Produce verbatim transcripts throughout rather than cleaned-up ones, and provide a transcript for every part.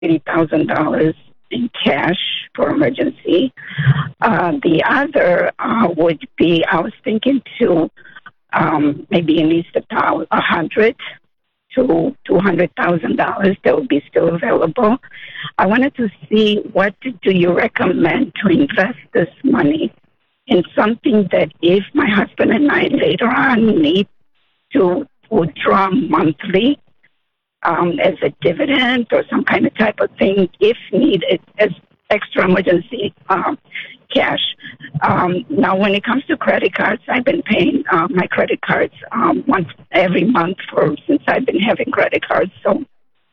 eighty thousand dollars in cash for emergency. Uh, the other uh, would be, I was thinking to um, maybe at least a thousand, a hundred to two hundred thousand dollars that would be still available. I wanted to see what do you recommend to invest this money in something that if my husband and I later on need to withdraw monthly um, as a dividend or some kind of type of thing, if needed, as extra emergency um, cash. Um, now, when it comes to credit cards, I've been paying uh, my credit cards um, once every month for since I've been having credit cards. So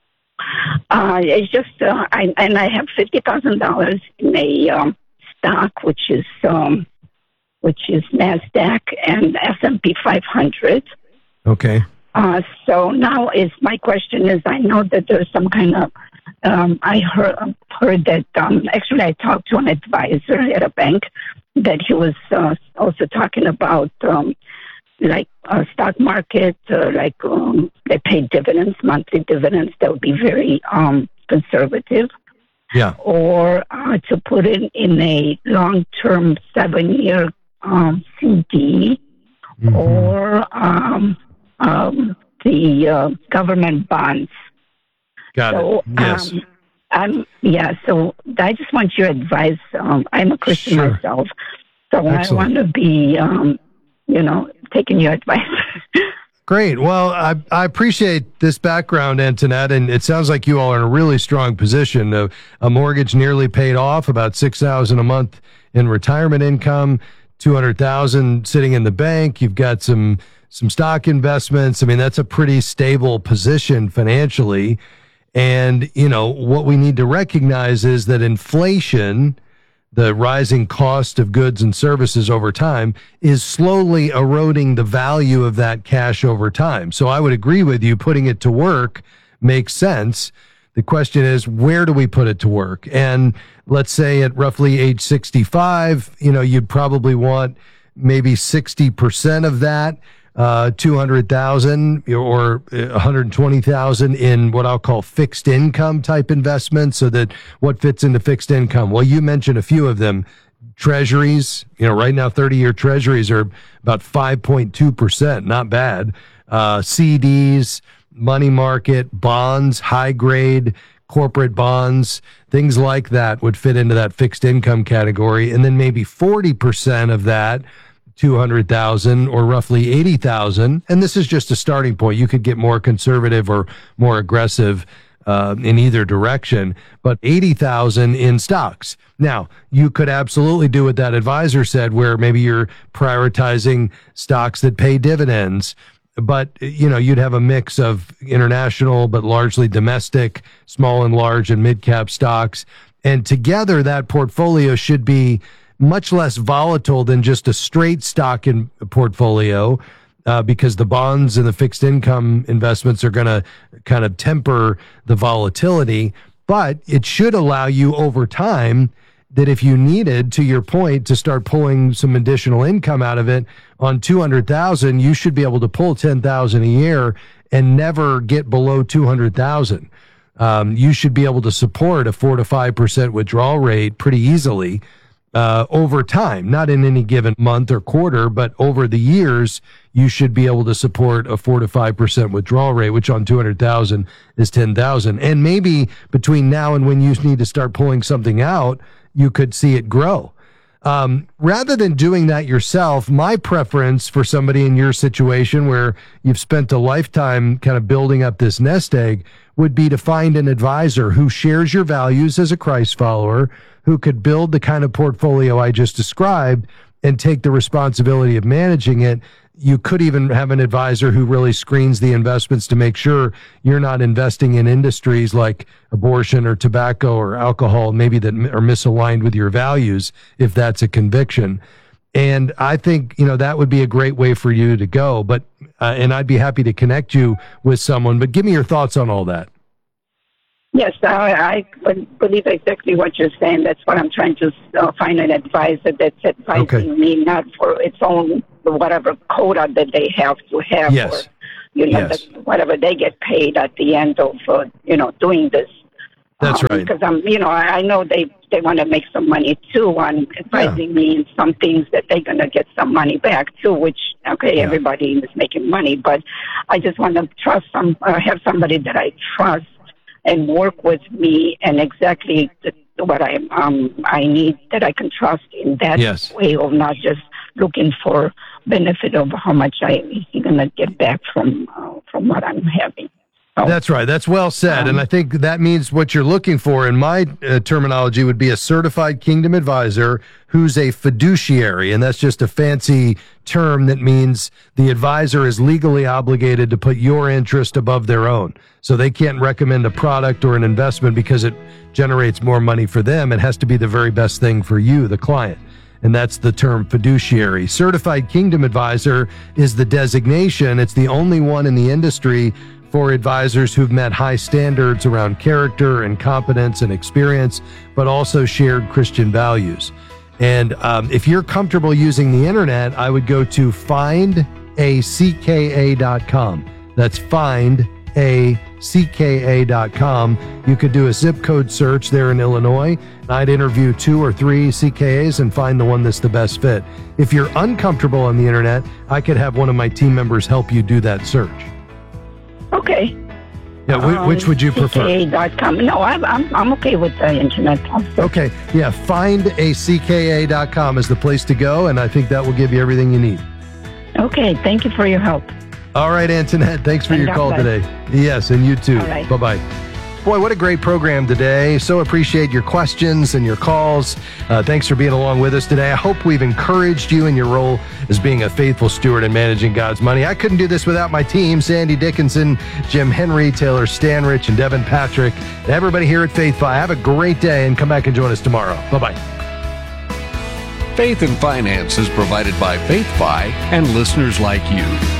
uh, it's just, uh, I, and I have fifty thousand dollars in a um, stock, which is um, which is NASDAQ and S and P five hundred. Okay. Uh, so now is my question is, I know that there's some kind of, um, I heard, heard that, um, actually I talked to an advisor at a bank that he was uh, also talking about, um, like uh, stock market, uh, like um, they pay dividends, monthly dividends that would be very um, conservative. Yeah. Or uh, to put it in a long-term seven-year um, C D, mm-hmm. or um, um, the uh, government bonds. Got so, it. Yes. Um, I'm yeah. So I just want your advice. Um, I'm a Christian sure. myself, so Excellent. I want to be, um, you know, taking your advice. Great. Well, I, I appreciate this background, Antoinette, and it sounds like you all are in a really strong position. A, a mortgage nearly paid off, about six thousand a month in retirement income, two hundred thousand sitting in the bank. You've got some some stock investments. I mean, that's a pretty stable position financially. And, you know, what we need to recognize is that inflation, the rising cost of goods and services over time, is slowly eroding the value of that cash over time. So I would agree with you, putting it to work makes sense. The question is, where do we put it to work? And let's say at roughly age sixty-five, you know, you'd probably want maybe sixty percent of that, uh, two hundred thousand or one hundred twenty thousand in what I'll call fixed income type investments. So that what fits into fixed income? Well, you mentioned a few of them. Treasuries, you know, right now thirty-year treasuries are about five point two percent, not bad. Uh, C Ds, money market, bonds, high grade, corporate bonds, things like that would fit into that fixed income category. And then maybe forty percent of that, two hundred thousand or roughly eighty thousand. And this is just a starting point. You could get more conservative or more aggressive uh, in either direction, but eighty thousand in stocks. Now, you could absolutely do what that advisor said, where maybe you're prioritizing stocks that pay dividends. But, you know, you'd have a mix of international, but largely domestic, small and large and mid-cap stocks. And together, that portfolio should be much less volatile than just a straight stock in portfolio, uh, because the bonds and the fixed income investments are going to kind of temper the volatility. But it should allow you over time that if you needed, to your point, to start pulling some additional income out of it on two hundred thousand, you should be able to pull ten thousand a year and never get below two hundred thousand. Um, you should be able to support a four to five percent withdrawal rate pretty easily uh, over time, not in any given month or quarter, but over the years, you should be able to support a four to five percent withdrawal rate, which on two hundred thousand is ten thousand. And maybe between now and when you need to start pulling something out, you could see it grow. Um, rather than doing that yourself, my preference for somebody in your situation where you've spent a lifetime kind of building up this nest egg would be to find an advisor who shares your values as a Christ follower, who could build the kind of portfolio I just described and take the responsibility of managing it. You could even have an advisor who really screens the investments to make sure you're not investing in industries like abortion or tobacco or alcohol, maybe that are misaligned with your values, if that's a conviction. And I think, you know, that would be a great way for you to go. But, uh, and I'd be happy to connect you with someone, but give me your thoughts on all that. Yes, I, I believe exactly what you're saying. That's what I'm trying to uh, find an advisor that's advising okay. me, not for its own whatever quota that they have to have, yes. or you know, yes. that whatever they get paid at the end of uh, you know doing this. That's um, right. Because I'm, you know, I, I know they they want to make some money too on advising yeah. me in some things that they're going to get some money back too. Which okay, yeah. everybody is making money, but I just want to trust some, uh, have somebody that I trust and work with me and exactly the, what I um I need that I can trust in that yes. way of not just looking for benefit of how much I is going to get back from uh, from what I'm having. So, That's right. That's well said. Um, and I think that means what you're looking for in my uh, terminology would be a certified Kingdom advisor who's a fiduciary. And that's just a fancy term that means the advisor is legally obligated to put your interest above their own. So they can't recommend a product or an investment because it generates more money for them. It has to be the very best thing for you, the client. And that's the term fiduciary. Certified Kingdom advisor is the designation. It's the only one in the industry for advisors who've met high standards around character and competence and experience, but also shared Christian values. And um, if you're comfortable using the internet, I would go to find a c k a dot com. That's find a c k a dot com. You could do a zip code search there in Illinois. I'd interview two or three C K As and find the one that's the best fit. If you're uncomfortable on the internet, I could have one of my team members help you do that search. Okay. Yeah, um, which would you prefer? C K A dot com. No, I'm, I'm, I'm okay with the internet also. Okay. Yeah, find a c k a dot com is the place to go, and I think that will give you everything you need. Okay. Thank you for your help. All right, Antoinette. Thanks for and your God call bless. today. Yes, and you too. Right. Bye-bye. Boy, what a great program today. So appreciate your questions and your calls. Uh, thanks for being along with us today. I hope we've encouraged you in your role as being a faithful steward in managing God's money. I couldn't do this without my team, Sandy Dickinson, Jim Henry, Taylor Stanrich, and Devin Patrick. And everybody here at FaithFi, have a great day and come back and join us tomorrow. Bye-bye. Faith and Finance is provided by FaithFi and listeners like you.